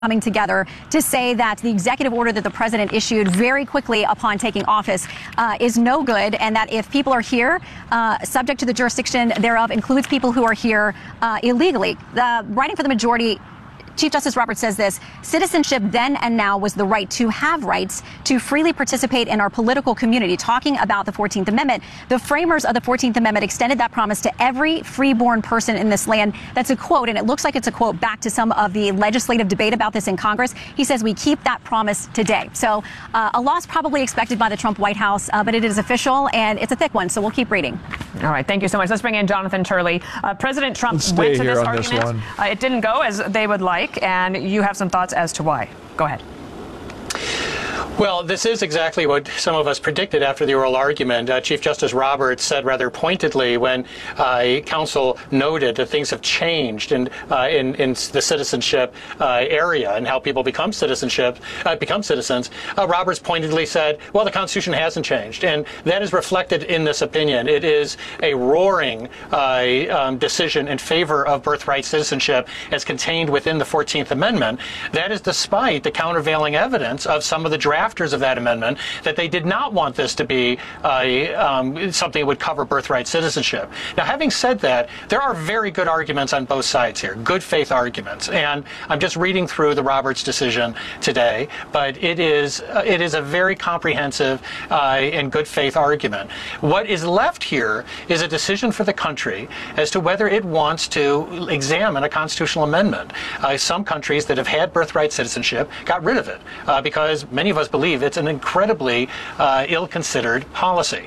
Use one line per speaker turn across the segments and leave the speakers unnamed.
coming together to say that the executive order that the president issued very quickly upon taking office is no good, and that if people are here, subject to the jurisdiction thereof includes people who are here illegally. Writing for the majority, Chief Justice Roberts says this: citizenship then and now was the right to have rights to freely participate in our political community. Talking about the 14th Amendment, the framers of the 14th Amendment extended that promise to every freeborn person in this land. That's a quote, and it looks like it's a quote back to some of the legislative debate about this in Congress. He says we keep that promise today. So a loss probably expected by the Trump White House, but it is official, and it's a thick one, so we'll keep reading.
All right, thank you so much. Let's bring in Jonathan Turley. President Trump went to this argument. It didn't go as they would like, and you have some thoughts as to why. Go ahead.
Well, this is exactly what some of us predicted after the oral argument. Chief Justice Roberts said rather pointedly when counsel noted that things have changed in the citizenship area and how people become citizens. Roberts pointedly said, well, the Constitution hasn't changed. And that is reflected in this opinion. It is a roaring decision in favor of birthright citizenship as contained within the 14th Amendment. That is despite the countervailing evidence of some of the drafters of that amendment that they did not want this to be something that would cover birthright citizenship. Now, having said that, there are very good arguments on both sides here, good faith arguments. And I'm just reading through the Roberts decision today, but it is a very comprehensive and good faith argument. What is left here is a decision for the country as to whether it wants to examine a constitutional amendment. Some countries that have had birthright citizenship got rid of it because many of us believe it's an incredibly ill-considered policy.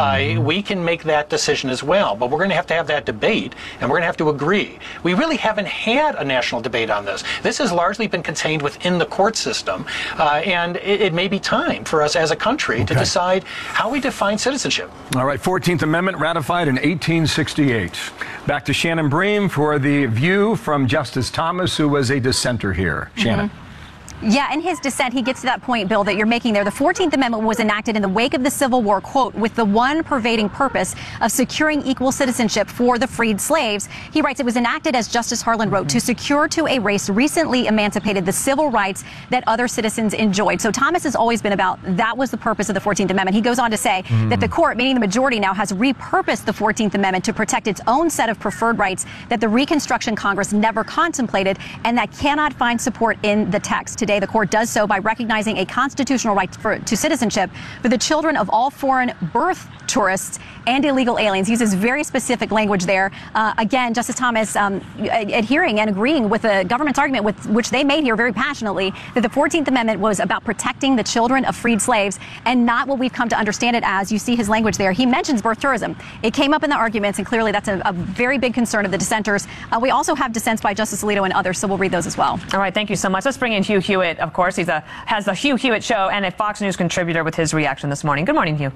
We can make that decision as well, but we're going to have that debate, and we're going to have to agree. We really haven't had a national debate on this. This has largely been contained within the court system, and it may be time for us as a country to decide how we define citizenship.
All right, 14th Amendment ratified in 1868. Back to Shannon Bream for the view from Justice Thomas, who was a dissenter here. Shannon.
Yeah, in his dissent, he gets to that point, Bill, that you're making there. The 14th Amendment was enacted in the wake of the Civil War, quote, with the one pervading purpose of securing equal citizenship for the freed slaves. He writes, it was enacted, as Justice Harlan wrote, to secure to a race recently emancipated the civil rights that other citizens enjoyed. So Thomas has always been about that was the purpose of the 14th Amendment. He goes on to say that the court, meaning the majority now, has repurposed the 14th Amendment to protect its own set of preferred rights that the Reconstruction Congress never contemplated and that cannot find support in the text. Today, the court does so by recognizing a constitutional right to citizenship for the children of all foreign birth tourists and illegal aliens. He uses very specific language there. Again, Justice Thomas adhering and agreeing with the government's argument, with which they made here very passionately, that the 14th Amendment was about protecting the children of freed slaves and not what we've come to understand it as. You see his language there. He mentions birth tourism. It came up in the arguments, and clearly that's a very big concern of the dissenters. We also have dissents by Justice Alito and others, so we'll read those as well.
All right, thank you so much. Let's bring in Hugh Hewitt, of course. He has the Hugh Hewitt Show and a Fox News contributor with his reaction this morning. Good morning, Hugh.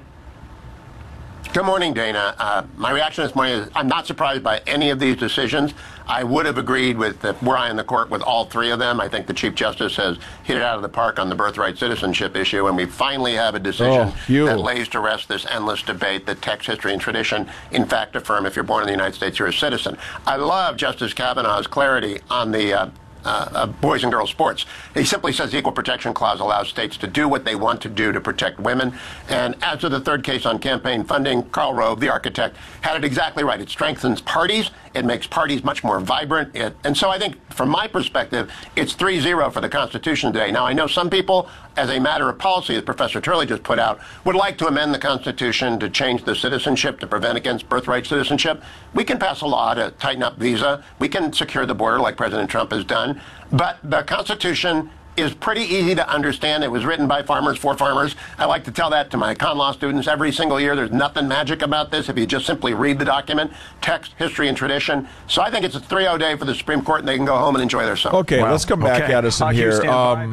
Good morning, Dana. My reaction this morning is I'm not surprised by any of these decisions. I would have agreed with, were I in the court, with all three of them. I think the Chief Justice has hit it out of the park on the birthright citizenship issue, and we finally have a decision that lays to rest this endless debate that text, history, and tradition, in fact, affirm if you're born in the United States, you're a citizen. I love Justice Kavanaugh's clarity on the boys and girls sports. He simply says the Equal Protection Clause allows states to do what they want to do to protect women. And as to the third case on campaign funding, Karl Rove, the architect, had it exactly right. It strengthens parties. It makes parties much more vibrant. And so I think, from my perspective, it's 3-0 for the Constitution today. Now, I know some people, as a matter of policy, as Professor Turley just put out, would like to amend the Constitution to change the citizenship, to prevent against birthright citizenship. We can pass a law to tighten up visa. We can secure the border like President Trump has done. But the Constitution is pretty easy to understand. It was written by farmers for farmers. I like to tell that to my con law students every single year. There's nothing magic about this if you just simply read the document, text, history, and tradition. So I think it's a 3-0 day for the Supreme Court, and they can go home and enjoy their summer.
Okay, let's come back at us in here.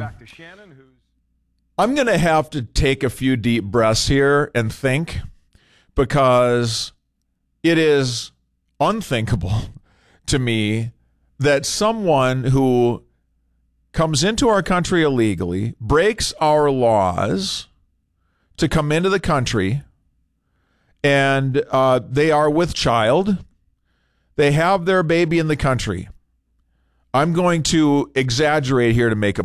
I'm going to have to take a few deep breaths here and think, because it is unthinkable to me that someone who comes into our country illegally, breaks our laws to come into the country, and they are with child. They have their baby in the country. I'm going to exaggerate here to make a